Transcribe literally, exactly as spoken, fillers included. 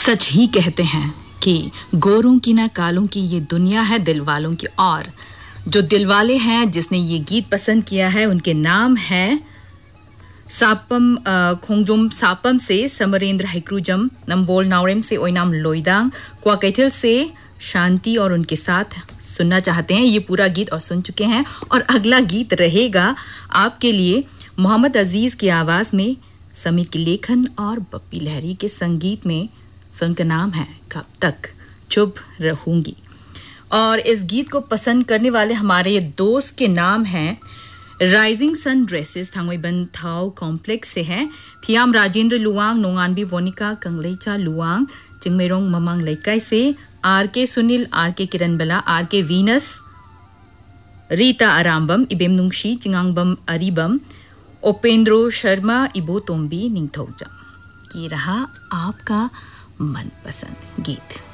सच ही कहते हैं कि गोरों की ना कालों की ये दुनिया है दिल वालों की। और जो दिल वाले हैं जिसने ये गीत पसंद किया है उनके नाम है सापम खोंगजुम सापम से समरेंद्र हैक्रुजम, नंबोल नावरेम से ओइनाम लोइदांग, क्वाकैथिल से शांति और उनके साथ सुनना चाहते हैं ये पूरा गीत और सुन चुके हैं। और अगला गीत रहेगा आपके लिए मोहम्मद अजीज की आवाज़ में, समीर की लेखन और बप्पी लहरी के संगीत में। फिल्म का नाम है कब तक चुप रहूंगी। और इस गीत को पसंद करने वाले हमारे ये दोस्त के नाम हैं राइजिंग सन ड्रेसेस थांगोई बन थाओ कॉम्प्लेक्स से हैं, थियाम राजेंद्र लुवांग, नोंगानबी वोनिका कंगलेचा लुवांग, चिंगमेरोंग ममांग लेकाई से, आर के सुनील, आर के किरण बला, आर के वीनस, रीता आरामबम, इबेम नुंगशी, चिंगांगबम अरीबम, उपेंद्रो शर्मा, इबो तोम्बी निंगथौजा। ये रहा आपका मनपसंद गीत।